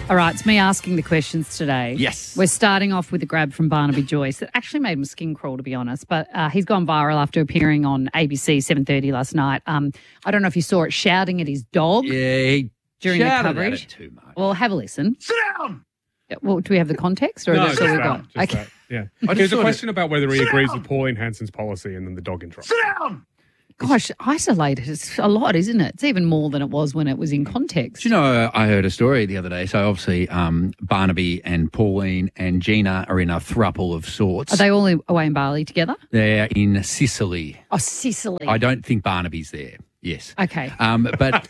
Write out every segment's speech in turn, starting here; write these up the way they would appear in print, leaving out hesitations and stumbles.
All right, it's me asking the questions today. Yes. We're starting off with a grab from Barnaby Joyce that actually made my skin crawl, to be honest. But he's gone viral after appearing on ABC 7:30 last night. I don't know if you saw it, shouting at his dog He during the shouted coverage. at it too much. Well, have a listen. Sit down! Yeah, well, do we have the context, or No, is just that all we that. got? Just Okay. that. Yeah. I just There's a thought question about whether he Sit agrees down! with Pauline Hanson's policy and then the dog intro. Sit down! Gosh, isolated is a lot, isn't it? It's even more than it was when it was in context. Do you know, I heard a story the other day. So obviously Barnaby and Pauline and Gina are in a throuple of sorts. Are they all away in Bali together? They're in Sicily. Oh, Sicily. I don't think Barnaby's there. Yes. Okay. But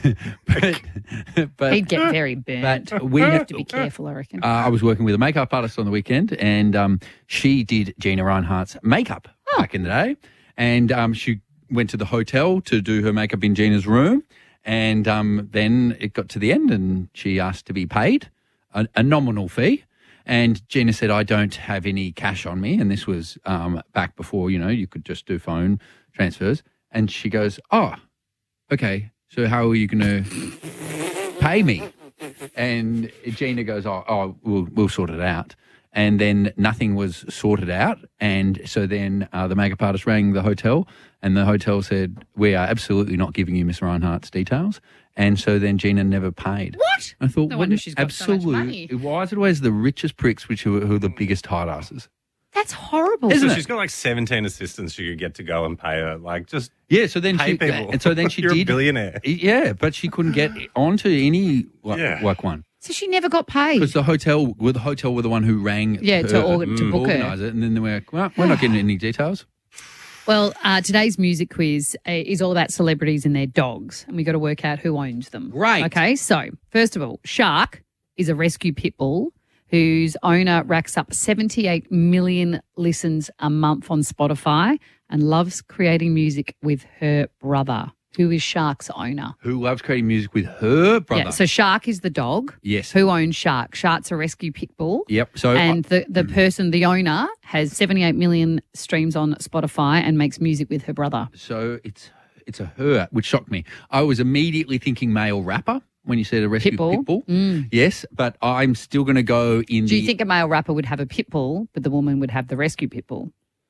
He'd get very burnt. but we You have to be careful, I reckon. I was working with a makeup artist on the weekend, and she did Gina Reinhardt's makeup back in the day. And she went to the hotel to do her makeup in Gina's room. And then it got to the end, and she asked to be paid a nominal fee. And Gina said, I don't have any cash on me. And this was back before, you could just do phone transfers. And she goes, oh, okay, so how are you going to pay me? And Gina goes, oh, we'll sort it out. And then nothing was sorted out. And so then the makeup artist rang the hotel, and the hotel said, we are absolutely not giving you Miss Reinhardt's details. And so then Gina never paid. What? I thought, No wonder she's got so much money. Why is it always the richest pricks who are the biggest tight asses? That's horrible. Isn't So it? she's got like 17 assistants she could get to go and pay her. Like, just Yeah, so then pay she people. and so then she You're did a billionaire. Yeah, but she couldn't get onto any Yeah. like one. So she never got paid. Because the hotel were the one who rang Yeah, to book her. organise it, and then they were like, well, we're not getting any details. Well, today's music quiz is all about celebrities and their dogs, and we got to work out who owns them. Right. Okay, so first of all, Shark is a rescue pit bull whose owner racks up 78 million listens a month on Spotify and loves creating music with her brother. Who is Shark's owner? Who loves creating music with her brother? Yeah, so Shark is the dog. Yes. Who owns Shark? Shark's a rescue pit bull. Yep. So And the person, the owner, has 78 million streams on Spotify and makes music with her brother. so it's a her, which shocked me. I was immediately thinking male rapper when you said a rescue Pitbull. pit bull. Yes, but I'm still going to go in. Do you think a male rapper would have a pit bull, but the woman would have the rescue pit bull?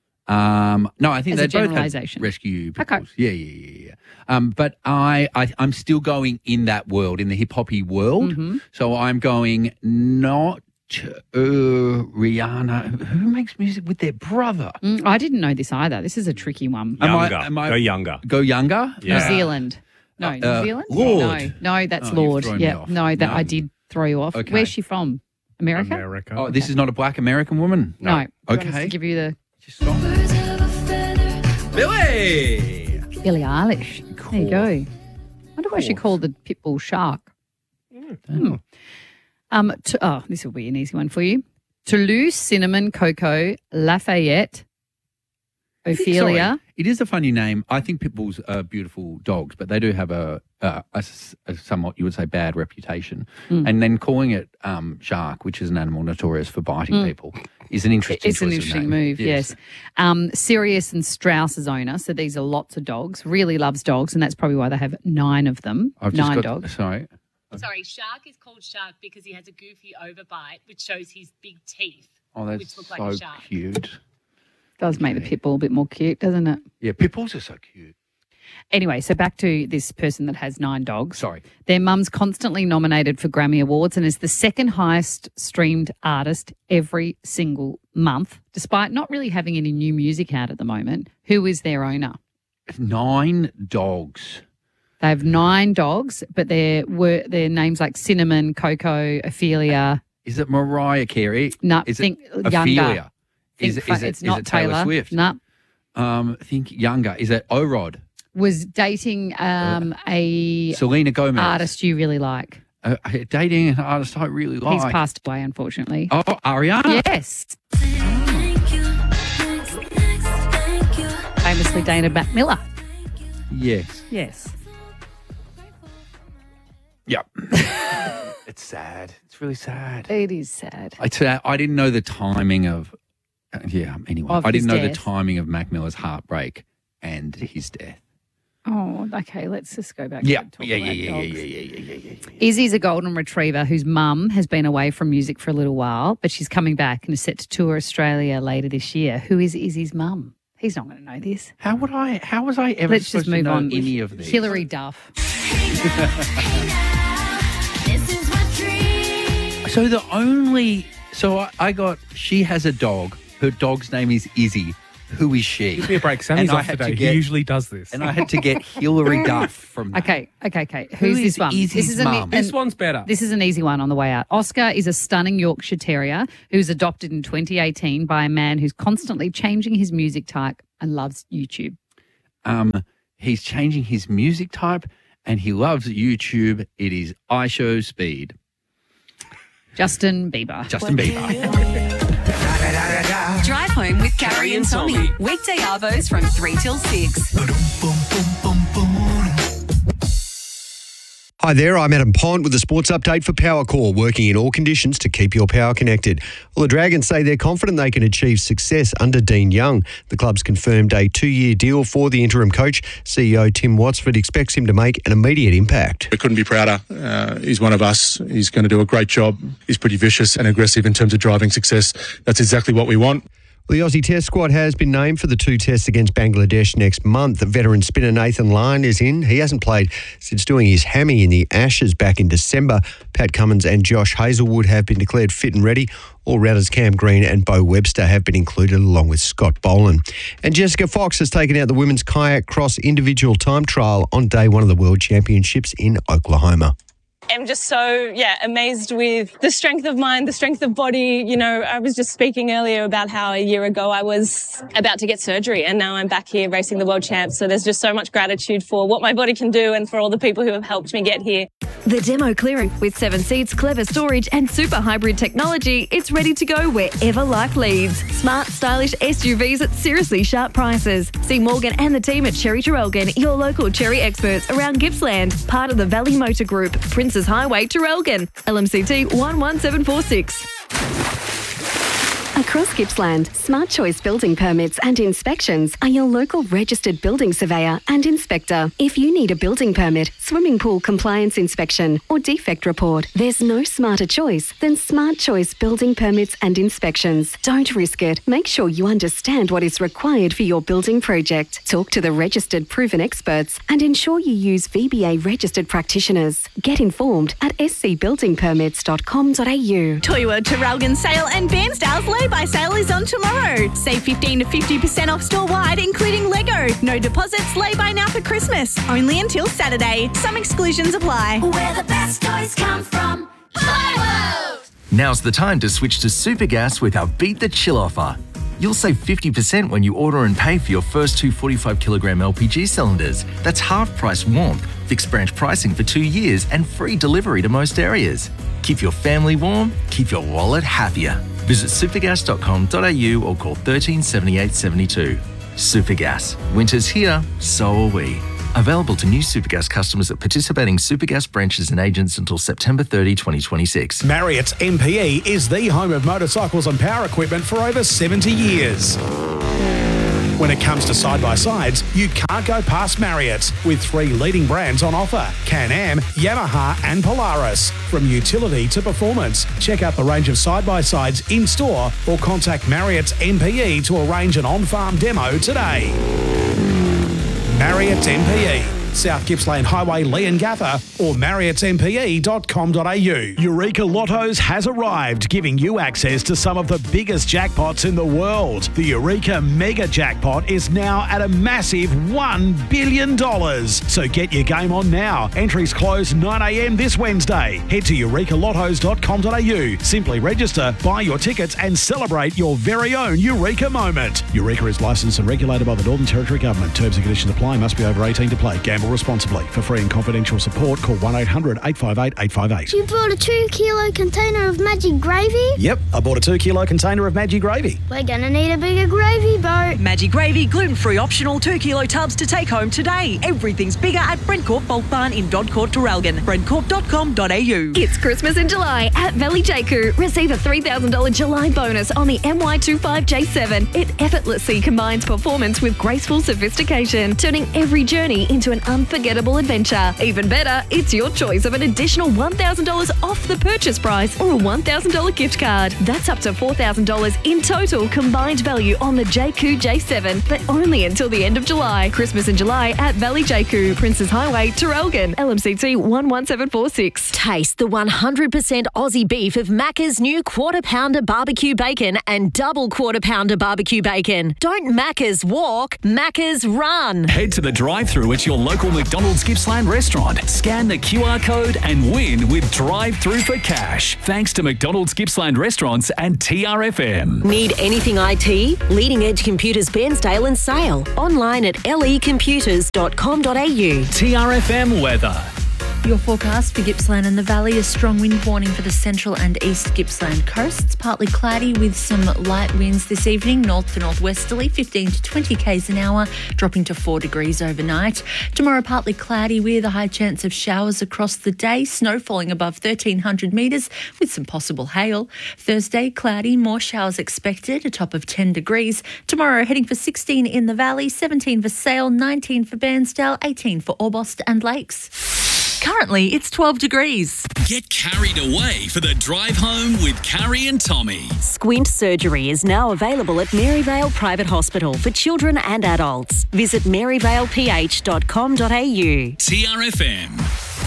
No, I think As a they both have generalisation. rescue pit Okay. bulls. Yeah. But I'm still going in that world, in the hip hoppy world. Mm-hmm. So I'm going not Rihanna. Who makes music with their brother? I didn't know this either. This is a tricky one. Younger. Go younger. Go younger? New Yeah. Zealand. No, New Zealand? Lorde. No, that's Oh, you've Lord. thrown me Yeah, off. no, that No. I did throw you off. Okay. Where's she from? America? America. Oh, this is not a black American woman? No. Do you want us Okay. to give you the Just stop. Billy! Billie Eilish. There you go. I wonder why she course. called the pit bull Shark. This will be an easy one for you. Toulouse, Cinnamon, Coco, Lafayette, Ophelia. Sorry, it is a funny name. I think pit bulls are beautiful dogs, but they do have a somewhat, you would say, bad reputation. And then calling it shark, which is an animal notorious for biting people, is an interesting It's an choice of interesting name. move, yes. Sirius and Strauss's owner, so these are lots of dogs, really loves dogs, and that's probably why they have 9 of them. I've just 9 got, dogs. Sorry. Sorry, Shark is called Shark because he has a goofy overbite, which shows his big teeth. Oh, that's Which look like so a shark. cute. Does make the pit bull a bit more cute, doesn't it? Yeah, pit bulls are so cute. Anyway, so back to this person that has 9 dogs. Sorry. Their mum's constantly nominated for Grammy Awards and is the second highest streamed artist every single month, despite not really having any new music out at the moment. Who is their owner? 9 dogs. They have 9 dogs, but their names like Cinnamon, Coco, Ophelia. Is it Mariah Carey? No, is think it younger. Ophelia? It's not Taylor Swift? No. Think younger. Is it O-Rod? Was dating a Selena Gomez? artist you really like. Dating an artist I really like. He's passed away, unfortunately. Oh, Ariana? Yes. Famously dated Matt Miller. Yes. Yes. Yep. It's sad. It's really sad. It is sad. I didn't know the timing of. Anyway, Of I his didn't know the death. timing of Mac Miller's heartbreak and his death. Oh, okay. Let's just go back. Yeah. and talk Yeah. about dogs. Izzy's a golden retriever whose mum has been away from music for a little while, but she's coming back and is set to tour Australia later this year. Who is Izzy's mum? He's not going to know this. How was I ever Let's supposed just move to know on. any of these? Hilary Duff. She has a dog. Her dog's name is Izzy. Who is she? Give me a break. Sammy's And I off had to today. get- He usually does this. And I had to get Hilary Duff from that. Okay. Who's Who this is one? Izzy's mum? This one's better. This is an easy one on the way out. Oscar is a stunning Yorkshire Terrier who's adopted in 2018 by a man who's constantly changing his music type and loves YouTube. He's changing his music type and he loves YouTube. It is iShow Speed. Justin Bieber. Justin Bieber. Drive home with Carrie and Tommy. Weekday arvos from 3 till 6. Hi there, I'm Adam Pond with a sports update for Powercore, working in all conditions to keep your power connected. Well, the Dragons say they're confident they can achieve success under Dean Young. The club's confirmed a 2-year deal for the interim coach. CEO Tim Watsford expects him to make an immediate impact. We couldn't be prouder. He's one of us. He's going to do a great job. He's pretty vicious and aggressive in terms of driving success. That's exactly what we want. The Aussie Test squad has been named for the 2 tests against Bangladesh next month. Veteran spinner Nathan Lyon is in. He hasn't played since doing his hammy in the Ashes back in December. Pat Cummins and Josh Hazelwood have been declared fit and ready. All-rounders Cam Green and Bo Webster have been included along with Scott Boland. And Jessica Fox has taken out the women's kayak cross individual time trial on day 1 of the World Championships in Oklahoma. I'm just so, amazed with the strength of mind, the strength of body. You know, I was just speaking earlier about how a year ago I was about to get surgery and now I'm back here racing the world champs. So there's just so much gratitude for what my body can do and for all the people who have helped me get here. The demo clearing with 7 seats, clever storage and super hybrid technology. It's ready to go wherever life leads. Smart, stylish SUVs at seriously sharp prices. See Morgan and the team at Cherry Traralgon, your local Cherry experts around Gippsland, part of the Valley Motor Group, Princes Highway, Traralgon, LMCT 11746. Across Gippsland, Smart Choice Building Permits and Inspections are your local registered building surveyor and inspector. If you need a building permit, swimming pool compliance inspection or defect report, there's no smarter choice than Smart Choice Building Permits and Inspections. Don't risk it. Make sure you understand what is required for your building project. Talk to the registered proven experts and ensure you use VBA registered practitioners. Get informed at scbuildingpermits.com.au. Toy World Traralgon sale and Bairnsdale's lay-by sale is on tomorrow. Save 15 to 50% off store-wide, including Lego. No deposits, lay-by now for Christmas. Only until Saturday. Some exclusions apply. Where the best toys come from. Toy World! Now's the time to switch to Supergas with our Beat the Chill offer. You'll save 50% when you order and pay for your first 2 45-kilogram LPG cylinders. That's half-price warmth, fixed branch pricing for 2 years and free delivery to most areas. Keep your family warm, keep your wallet happier. Visit supergas.com.au or call 13 78 72. Supergas. Winter's here, so are we. Available to new Supergas customers at participating Supergas branches and agents until September 30, 2026. Marriott's MPE is the home of motorcycles and power equipment for over 70 years. When it comes to side-by-sides, you can't go past Marriott's with 3 leading brands on offer: Can-Am, Yamaha and Polaris. From utility to performance, check out the range of side-by-sides in-store or contact Marriott's MPE to arrange an on-farm demo today. Marriott's MPE, South Gippsland Highway, Leongatha, or marriottsmpe.com.au. Eureka Lottos has arrived, giving you access to some of the biggest jackpots in the world. The Eureka Mega Jackpot is now at a massive $1 billion. So get your game on now. Entries close 9 a.m. this Wednesday. Head to eurekalottos.com.au. Simply register, buy your tickets and celebrate your very own Eureka moment. Eureka is licensed and regulated by the Northern Territory Government. Terms and conditions apply. Must be over 18 to play. Gamble Gamble responsibly. For free and confidential support, call 1-800-858-858. You brought a 2-kilo container of Magic Gravy? Yep, I bought a 2-kilo container of Maggi Gravy. We're going to need a bigger gravy boat. Maggi Gravy, gluten-free optional 2-kilo tubs to take home today. Everything's bigger at Brentcourt Bulk Barn in Dodd Court, Traralgon. Brentcourt.com.au. It's Christmas in July at Valley Jaku. Receive a $3,000 July bonus on the MY25J7. It effortlessly combines performance with graceful sophistication, turning every journey into an unforgettable adventure. Even better, it's your choice of an additional $1,000 off the purchase price or a $1,000 gift card. That's up to $4,000 in total combined value on the Jaku J7, but only until the end of July. Christmas in July at Valley Jaku, Princes Highway, Traralgon, LMCT 11746. Taste the 100% Aussie beef of Macca's new Quarter Pounder Barbecue Bacon and Double Quarter Pounder Barbecue Bacon. Don't Macca's walk, Macca's run. Head to the drive-thru at your local McDonald's Gippsland restaurant. Scan the QR code and win with drive-thru for cash. Thanks to McDonald's Gippsland restaurants and TRFM. Need anything IT? Leading Edge Computers Bairnsdale and Sale. Online at lecomputers.com.au. TRFM weather. Your forecast for Gippsland and the Valley, a strong wind warning for the central and east Gippsland coasts. Partly cloudy with some light winds this evening, north to northwesterly, 15 to 20 k's an hour, dropping to 4 degrees overnight. Tomorrow, partly cloudy with a high chance of showers across the day, snow falling above 1,300 metres with some possible hail. Thursday, cloudy, more showers expected, a top of 10 degrees. Tomorrow, heading for 16 in the Valley, 17 for Sale, 19 for Bairnsdale, 18 for Orbost and Lakes. Currently, it's 12 degrees. Get carried away for the drive home with Carrie and Tommy. Squint surgery is now available at Maryvale Private Hospital for children and adults. Visit maryvaleph.com.au. TRFM.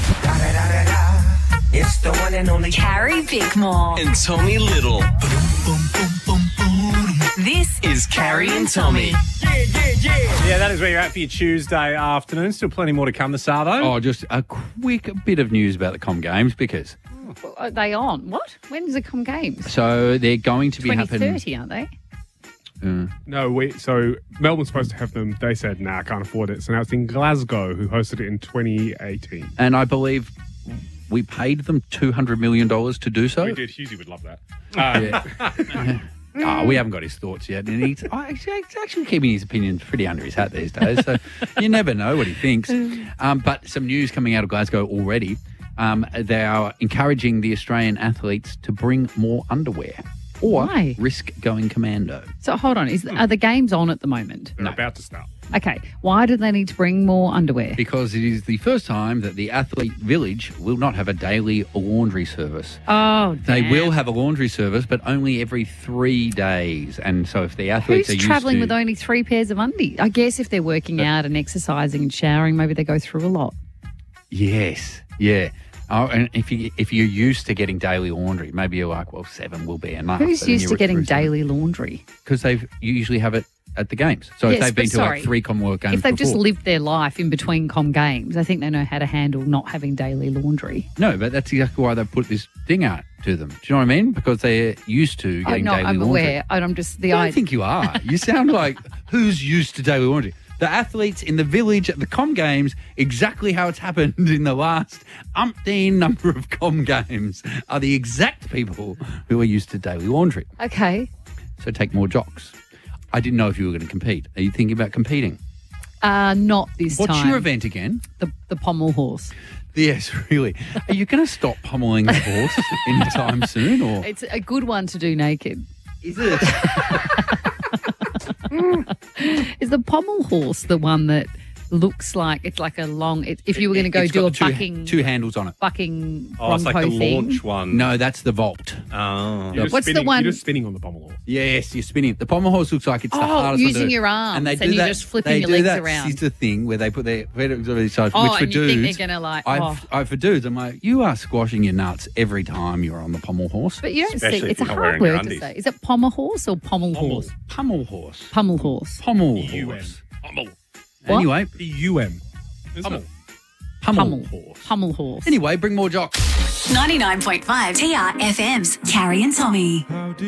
It's the one and only Carrie Bickmore. and Tommy Little. This is Carrie and Tommy. Yeah, that is where you're at for your Tuesday afternoon. Still plenty more to come this Arvo. Oh, just a quick bit of news about the Com Games because Are they on? What? When's the Com Games? so they're going to be 2030, aren't they? No, so Melbourne's supposed to have them. They said, nah, I can't afford it. So now it's in Glasgow, who hosted it in 2018. and I believe we paid them $200 million to do so. We did. Husey would love that. We haven't got his thoughts yet. And he's actually keeping his opinions pretty under his hat these days. So you never know what he thinks. But some news coming out of Glasgow already. They are encouraging the Australian athletes to bring more underwear or Why? risk going commando. So hold on, are the games on at the moment? They're about to start. Okay, why do they need to bring more underwear? Because it is the first time that the athlete village will not have a daily laundry service. Oh, They damn. will have a laundry service, but only every 3 days. And so if the athletes Who's are used travelling to... with only 3 pairs of undies? I guess if they're working out and exercising and showering, maybe they go through a lot. Yes, yeah. Oh, and if you're used to getting daily laundry, maybe you're like, well, 7 will be enough. Who's used to getting daily laundry? Because you usually have it at the games. So if Yes, they've been but to sorry, like 3 Commonwealth games If they've just before- lived their life in between Com Games, I think they know how to handle not having daily laundry. No, but that's exactly why they've put this thing out to them. Do you know what I mean? Because they're used to getting daily I'm laundry. aware. And I'm just I don't think you are. You sound like who's used to daily laundry. The athletes in the village at the Com Games, exactly how it's happened in the last umpteen number of Com Games, are the exact people who are used to daily laundry. Okay. So take more jocks. I didn't know if you were going to compete. Are you thinking about competing? Not this time. What's your event again? The pommel horse. Yes, really. Are you going to stop pommeling the horse anytime soon? Or It's a good one to do naked. Is it? Is the pommel horse the one that looks like it's like a long? If you were going to go It's do a got bucking, two handles on it. bucking Oh, it's like the bronco thing. launch one. No, that's the vault. Oh. What's the one? You're just spinning on the pommel horse. Yes, you're spinning. The pommel horse looks like it's the Oh, hardest one to using do. your arms, and, they and do you're that, just flipping they your do legs that around. It's a thing where they put their feet on each side. Oh, which for and you dudes, think they're gonna like, for dudes, I'm like, you are squashing your nuts every time you're on the pommel horse. But you don't Especially see. if It's a you're not hard wearing your word to undies. say. Is it pommel horse or pommel horse? Pummel horse. Pummel horse. Pummel horse. Pummel. Anyway. P-U-M. Pummel. Pummel horse. Pummel horse. Anyway, bring more jocks. 99.5 TRFM's Carrie and Tommy.